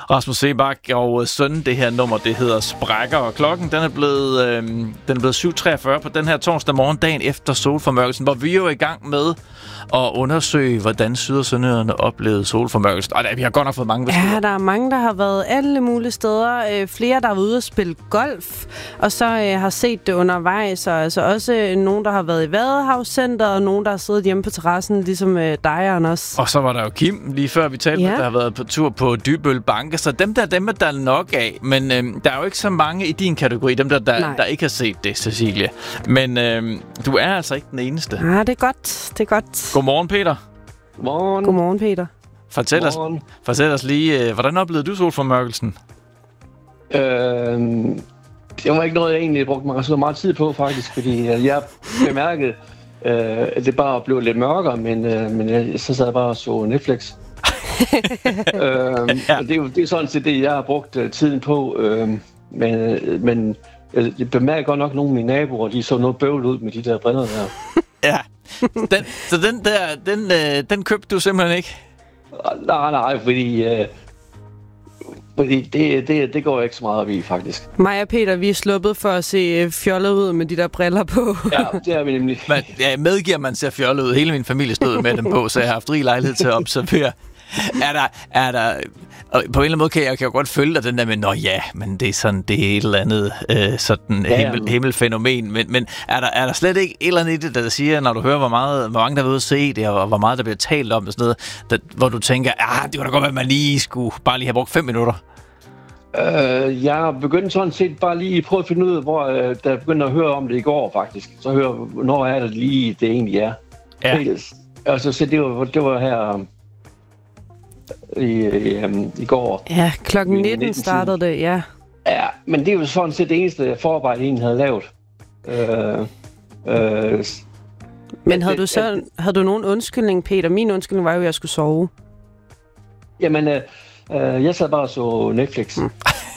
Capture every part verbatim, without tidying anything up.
Rasmus Seebach og Søn, det her nummer, det hedder Sprækker, og klokken den er blevet, øh, den er blevet syv treogfyrre på den her torsdag morgen, dagen efter solformørkelsen, hvor vi jo er i gang med at undersøge, hvordan Syd- og Sønderjyderne oplevede solformørkelsen. Og der, vi har godt nok fået mange beskeder. Ja, der er mange, der har været alle mulige steder. Flere, der har været ude at spille golf, og så øh, har set det undervejs. Og altså også nogen, der har været i Vadehavscenter, og nogen, der har siddet hjemme på terrassen, ligesom øh, dig, Anders. Og så var der jo Kim, lige før vi talte, ja. der har været på tur på Dybøl Banke. Så dem der, dem er der nok af. Men øh, der er jo ikke så mange i din kategori, dem der, der, der ikke har set det, Cecilie. Men øh, du er altså ikke den eneste. Ja, det er godt. Det er godt. Godmorgen, Peter. Godmorgen. Godmorgen, Peter. Fortæl, Godmorgen. os, fortæl os lige, øh, hvordan oplevede du solformørkelsen? Øh, det var ikke noget, jeg egentlig brugte mig så meget tid på, faktisk, fordi jeg bemærkede, øh, at det bare blev lidt mørkere, men, øh, men jeg, så sad jeg bare og så Netflix. øh, ja. det, er jo, det er sådan set det, jeg har brugt uh, tiden på, øh, men, men jeg bemærker godt nok nogle af mine naboer, de så noget bøvl ud med de der briller der. Ja, den, så den der, den, øh, den købte du simpelthen ikke? Nej, nej, fordi, øh, fordi det, det, det går jeg ikke så meget op i, faktisk. Mig og Peter, vi er sluppet for at se fjollet ud med de der briller på. Ja, det er vi nemlig. Men ja, medgiver man ser fjollet ud. Hele min familie stod med dem på, så jeg har haft rig lejlighed til at observere. Er der, er der, og på en eller anden måde kan jeg, kan jeg godt følge dig den der med, nå ja, men det er sådan, det er et eller andet øh, sådan ja, himmel, himmelfænomen. Men, men er, der, er der slet ikke et eller andet i det, der siger, når du hører, hvor, meget, hvor mange der er ude at se det, og hvor meget der bliver talt om og sådan noget, der, hvor du tænker, ah, det kunne da godt være, at man lige skulle bare lige have brugt fem minutter? Uh, jeg begyndte sådan set bare lige at prøve at finde ud af, hvor uh, der begyndte at høre om det i går, faktisk. Så høre, hvornår er det lige, det egentlig er. Ja. Altså, så det var, det var her um, i, i, um, i går. Ja, klokken nitten startede det, ja. Ja, men det var sådan set det eneste forarbejde, jeg egentlig havde lavet. Uh, uh, men havde du så havde du nogen undskyldning, Peter? Min undskyldning var jo, at jeg skulle sove. Jamen, uh, uh, jeg sad bare og så Netflix. Mm.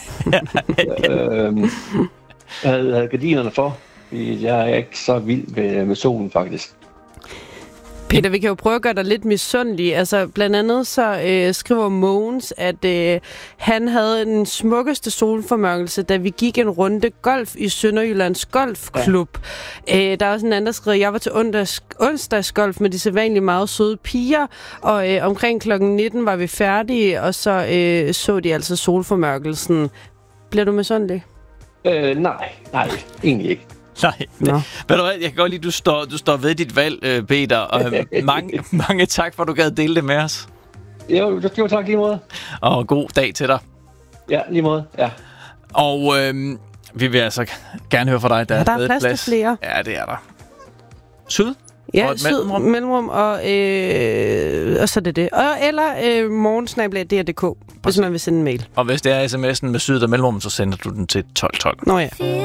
uh, jeg havde, havde gardinerne for, fordi jeg er ikke så vild med, med solen, faktisk. Peter, vi kan jo prøve at gøre dig lidt misundelig. Altså, blandt andet så øh, skriver Mogens, at øh, han havde den smukkeste solformørkelse, da vi gik en runde golf i Sønderjyllands Golfklub. Ja. Øh, der er også en anden, der skriver, jeg var til onsdags, onsdagsgolf med de sædvanligt meget søde piger, og øh, omkring klokken nitten var vi færdige, og så øh, så de altså solformørkelsen. Bliver du misundelig? Øh, nej, nej, egentlig ikke. Nej, no. Ved du hvad, jeg kan godt lide, du står, du står ved dit valg, Peter, og mange, mange tak for, at du gad dele det med os. Jo, det var tak lige måde. Og god dag til dig. Ja, lige måde, ja. Og øhm, vi vil altså gerne høre fra dig. Der, ja, der er plads, plads til flere. Ja, det er der. Syd? Ja, syd, mellemrum, mellemrum og, øh, og så er det det. Og, eller øh, morgensnabel punktum d r punktum d k, hvis man vil sende en mail. Og hvis det er sms'en med syd og mellemrum, så sender du den til tolv tolv. Nå ja.